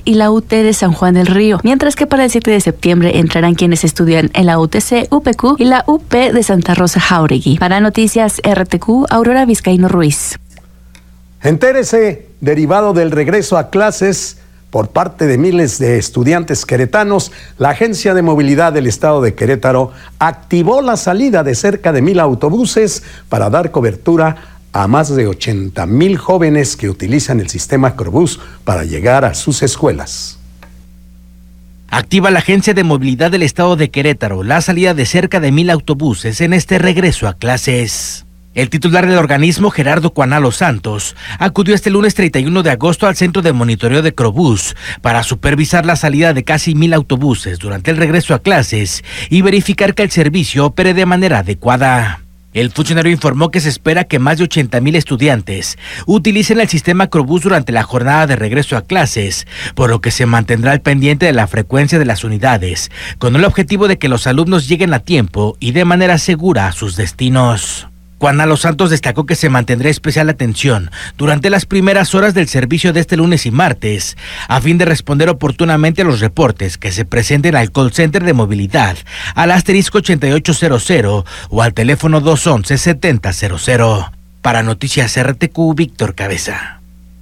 UTEC y la UT de San Juan del Río, mientras que para el 7 de septiembre entrarán quienes estudian en la UTC, UPQ y la UP de Santa Rosa Jáuregui. Para Noticias RTQ, Aurora Vizcaíno Ruiz. Entérese, derivado del regreso a clases por parte de miles de estudiantes queretanos, la Agencia de Movilidad del Estado de Querétaro activó la salida de cerca de 1,000 autobuses para dar cobertura a más de 80,000 jóvenes que utilizan el sistema Crobús para llegar a sus escuelas. Activa la Agencia de Movilidad del Estado de Querétaro la salida de cerca de 1,000 autobuses en este regreso a clases. El titular del organismo, Gerardo Cuanalo Santos, acudió este lunes 31 de agosto al Centro de Monitoreo de Crobús para supervisar la salida de casi 1,000 autobuses durante el regreso a clases y verificar que el servicio opere de manera adecuada. El funcionario informó que se espera que más de 80,000 estudiantes utilicen el sistema Crobús durante la jornada de regreso a clases, por lo que se mantendrá al pendiente de la frecuencia de las unidades, con el objetivo de que los alumnos lleguen a tiempo y de manera segura a sus destinos. Cuanalo Santos destacó que se mantendrá especial atención durante las primeras horas del servicio de este lunes y martes, a fin de responder oportunamente a los reportes que se presenten al call center de movilidad, al asterisco 8800 o al teléfono 211-7000. Para Noticias RTQ, Víctor Cabeza.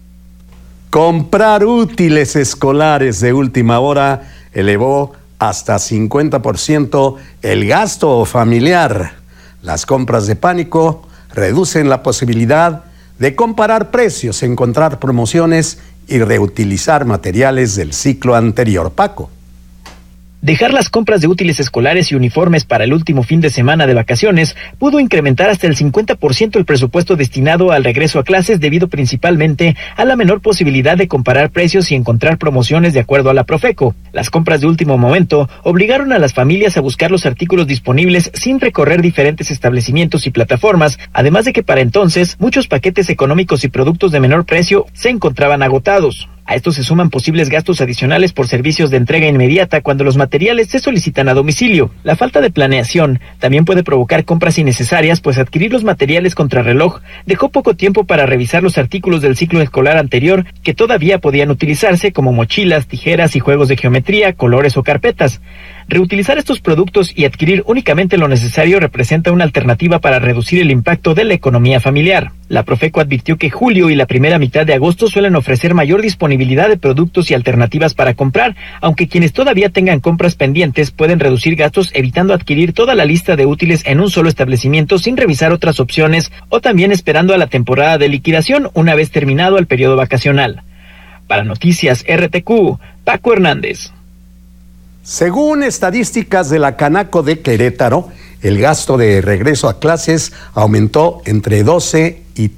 Comprar útiles escolares de última hora elevó hasta 50% el gasto familiar. Las compras de pánico reducen la posibilidad de comparar precios, encontrar promociones y reutilizar materiales del ciclo anterior. Paco. Dejar las compras de útiles escolares y uniformes para el último fin de semana de vacaciones pudo incrementar hasta el 50% el presupuesto destinado al regreso a clases, debido principalmente a la menor posibilidad de comparar precios y encontrar promociones de acuerdo a la Profeco. Las compras de último momento obligaron a las familias a buscar los artículos disponibles sin recorrer diferentes establecimientos y plataformas, además de que para entonces muchos paquetes económicos y productos de menor precio se encontraban agotados. A esto se suman posibles gastos adicionales por servicios de entrega inmediata cuando los materiales se solicitan a domicilio. La falta de planeación también puede provocar compras innecesarias, pues adquirir los materiales contrarreloj dejó poco tiempo para revisar los artículos del ciclo escolar anterior que todavía podían utilizarse, como mochilas, tijeras y juegos de geometría, colores o carpetas. Reutilizar estos productos y adquirir únicamente lo necesario representa una alternativa para reducir el impacto de la economía familiar. La Profeco advirtió que julio y la primera mitad de agosto suelen ofrecer mayor disponibilidad de productos y alternativas para comprar, aunque quienes todavía tengan compras pendientes pueden reducir gastos evitando adquirir toda la lista de útiles en un solo establecimiento sin revisar otras opciones, o también esperando a la temporada de liquidación una vez terminado el periodo vacacional. Para Noticias RTQ, Paco Hernández. Según estadísticas de la Canaco de Querétaro, el gasto de regreso a clases aumentó entre 12 y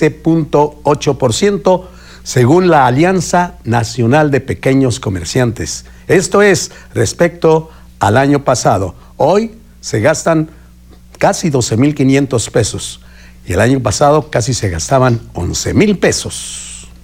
13.8%, según la Alianza Nacional de Pequeños Comerciantes. Esto es respecto al año pasado. Hoy se gastan casi 12,500 pesos y el año pasado casi se gastaban 11,000 pesos.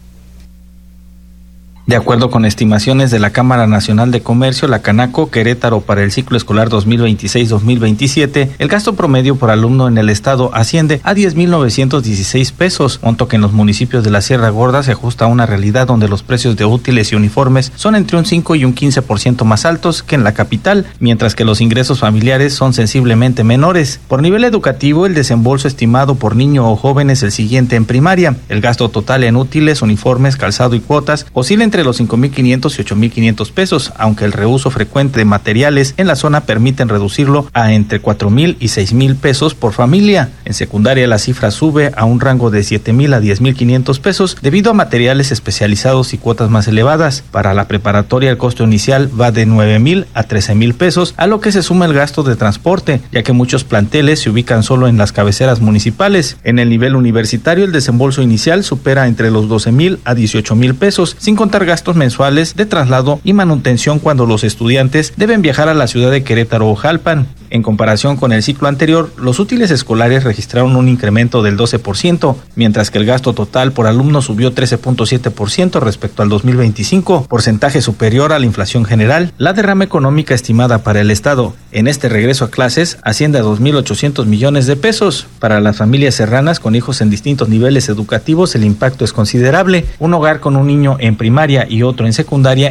De acuerdo con estimaciones de la Cámara Nacional de Comercio, la Canaco, Querétaro, para el ciclo escolar 2026-2027, el gasto promedio por alumno en el estado asciende a 10,916 pesos, monto que en los municipios de la Sierra Gorda se ajusta a una realidad donde los precios de útiles y uniformes son entre un 5 y un 15% más altos que en la capital, mientras que los ingresos familiares son sensiblemente menores. Por nivel educativo, el desembolso estimado por niño o joven es el siguiente en primaria. El gasto total en útiles, uniformes, calzado y cuotas oscila entre los 5,500 y 8,500 pesos, aunque el reuso frecuente de materiales en la zona permiten reducirlo a entre 4,000 y 6,000 pesos por familia. En secundaria la cifra sube a un rango de 7,000 a 10,500 pesos debido a materiales especializados y cuotas más elevadas. Para la preparatoria el costo inicial va de 9,000 a 13,000 pesos, a lo que se suma el gasto de transporte, ya que muchos planteles se ubican solo en las cabeceras municipales. En el nivel universitario el desembolso inicial supera entre los 12,000 a 18,000 pesos, sin contar gastos mensuales de traslado y manutención cuando los estudiantes deben viajar a la ciudad de Querétaro o Jalpan. En comparación con el ciclo anterior, los útiles escolares registraron un incremento del 12%, mientras que el gasto total por alumno subió 13.7% respecto al 2025, porcentaje superior a la inflación general. La derrama económica estimada para el Estado en este regreso a clases asciende a 2,800 millones de pesos. Para las familias serranas con hijos en distintos niveles educativos, el impacto es considerable. Un hogar con un niño en primaria y otro en secundaria